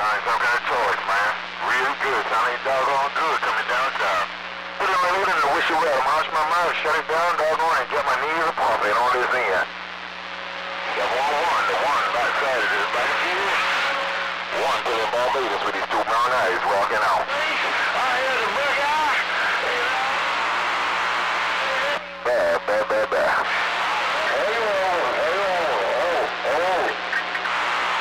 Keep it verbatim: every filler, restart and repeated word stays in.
Sounds some kind of choice, man. Really good. Sound ain't doggone good coming downtown. Put it in my hood and wish you well. I'm hush my mouth, shut it down, doggone, and get my knees a pumping on this end. Got one one, the one right side of this back here. One to the Barbados with these two brown eyes walking out.